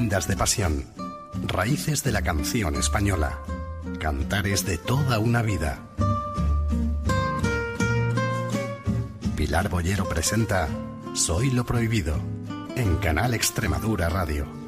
leyendas de pasión, raíces de la canción española, cantares de toda una vida. Pilar Bollero presenta Soy lo Prohibido en Canal Extremadura Radio.